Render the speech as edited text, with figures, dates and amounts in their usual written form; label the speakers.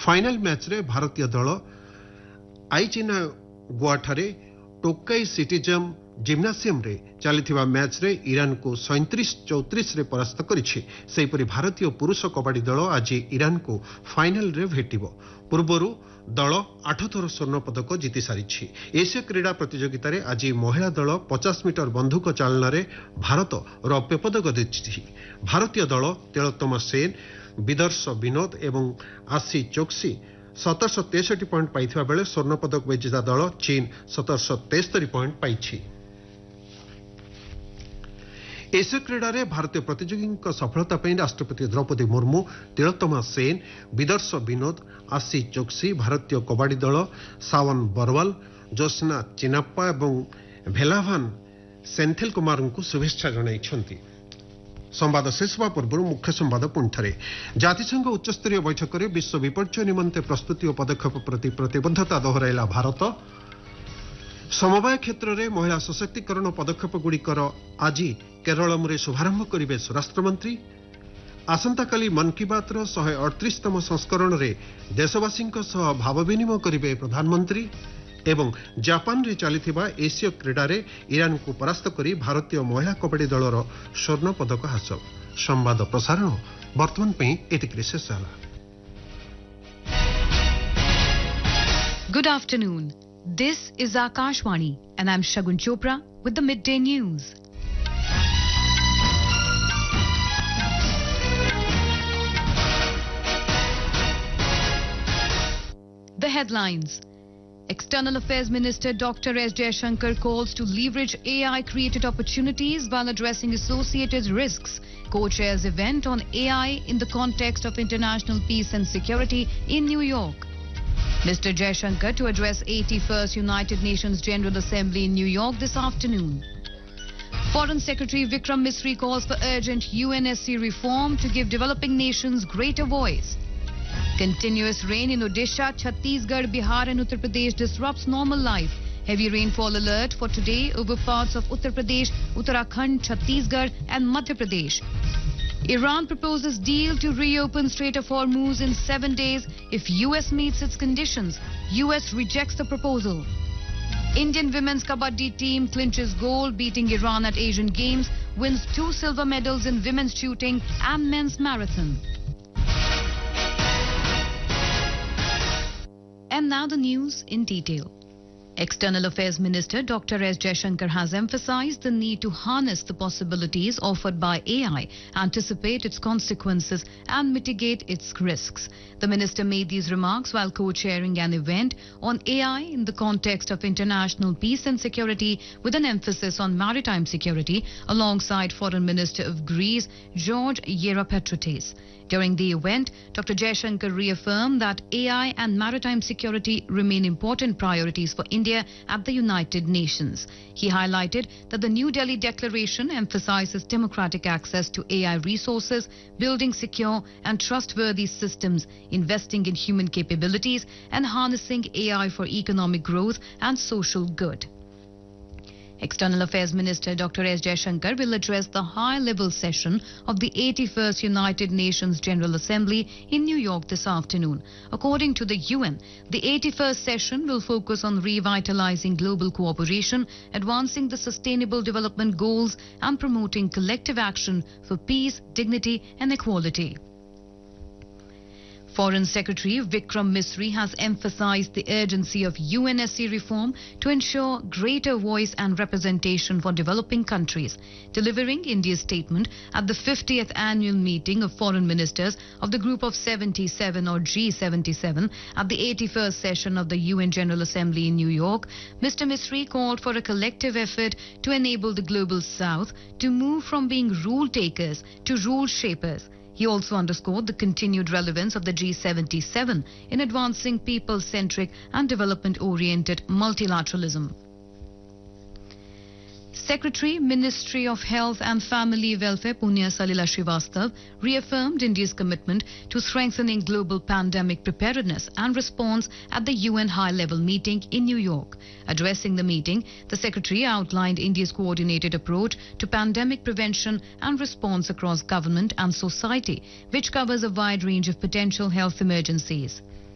Speaker 1: Final match रे भारतीय दल आईचिना गोवाठारे टोकाई सिटीजम जिम्नासियम रे चलिथिबा मैच रे ईरान को 37-34 रे परास्त करिछि। सेहिपरि भारतीय पुरुष कबड्डी दल आज ईरान को फाइनाल रे भेटिबो। पूर्वरु दल 8 थर स्वर्ण पदक जीति सारिछि। एशिया क्रीड़ा प्रतियोगिता रे आज महिला दल 50 मीटर बंधुक चालना रे भारत रौप्य पदक जीतिछि। भारतीय दल तिलोत्तमा सेन, विदर्श विनोद एवं आशी चोक्सी 1763 पॉइंट पाइथिबा बेले स्वर्ण पदक विजेता दल चीन 1773 पॉइंट पाइछि। एशिया क्रीड़ा रे भारतीय प्रतियोगी सफलता पर राष्ट्रपति द्रौपदी मुर्मू, तिलोत्तमा सेन, विदर्श विनोद, आशी चोक्सी, भारतीय कबड्डी दल सावन बरवाल, जोस्ना चिनाप्पा और भेलाभान सेंथिल कुमार को शुभेच्छा जणाइछन्ति। संवाद शेष होगा पूर्व मुख्य संवाद पुणी जातिसंघ उच्चस्तरीय बैठक में विश्व विपर्यय निमंते प्रस्तुति और पदक्षेप प्रति प्रतिबद्धता दोहराइला भारत। समवाय क्षेत्र में महिला सशक्तिकरण पदक्षेप गुड़िकर आज केरल में शुभारंभ करेंगे स्वराष्ट्रमंत्री। आसंताकाली मन की बात 138तम संस्करण में देशवासी भाव विनिमय करेंगे प्रधानमंत्री। एवं जापान रे चलिथिबा एशिया क्रीड़ा रे ईरान को परास्त करी भारतीय महिला कबड्डी दलर स्वर्ण पदक हासिल। संवाद प्रसारण वर्तमान पे एतिकरे शेष होला।
Speaker 2: Good afternoon. This is Akashvani and I'm Shagun Chopra with the midday news. The headlines. External Affairs Minister Dr. S. Jaishankar calls to leverage AI-created opportunities while addressing associated risks. Co-chairs event on AI in the context of international peace and security in New York. Mr. Jaishankar to address 81st United Nations General Assembly in New York this afternoon. Foreign Secretary Vikram Misri calls for urgent UNSC reform to give developing nations greater voice. Continuous rain in Odisha, Chhattisgarh, Bihar and Uttar Pradesh disrupts normal life. Heavy rainfall alert for today over parts of Uttar Pradesh, Uttarakhand, Chhattisgarh and Madhya Pradesh. Iran proposes deal to reopen Strait of Hormuz in 7 days if US meets its conditions. US rejects the proposal. Indian women's kabaddi team clinches gold, beating Iran at Asian Games, wins 2 silver medals in women's shooting and men's marathon. And now the news in detail. External Affairs Minister Dr. S. Jaishankar has emphasized the need to harness the possibilities offered by AI, anticipate its consequences and mitigate its risks. The minister made these remarks while co-chairing an event on AI in the context of international peace and security with an emphasis on maritime security alongside Foreign Minister of Greece George Yeropetrates. During the event, Dr. Jaishankar reaffirmed that AI and maritime security remain important priorities for India at the United Nations. He highlighted that the New Delhi Declaration emphasizes democratic access to AI resources, building secure and trustworthy systems, investing in human capabilities, and harnessing AI for economic growth and social good. External Affairs Minister Dr. S. Jaishankar will address the high-level session of the 81st United Nations General Assembly in New York this afternoon. According to the UN, the 81st session will focus on revitalizing global cooperation, advancing the Sustainable Development Goals, and promoting collective action for peace, dignity, and equality. Foreign Secretary Vikram Misri has emphasized the urgency of UNSC reform to ensure greater voice and representation for developing countries. Delivering India's statement at the 50th annual meeting of foreign ministers of the Group of 77 or G77 at the 81st session of the UN General Assembly in New York, Mr. Misri called for a collective effort to enable the global South to move from being rule takers to rule shapers. He also underscored the continued relevance of the G77 in advancing people-centric and development-oriented multilateralism. Secretary, Ministry of Health and Family Welfare Punya Salila Srivastav reaffirmed India's commitment to strengthening global pandemic preparedness and response at the UN high-level meeting in New York. Addressing the meeting, the Secretary outlined India's coordinated approach to pandemic prevention and response across government and society, which covers a wide range of potential health emergencies.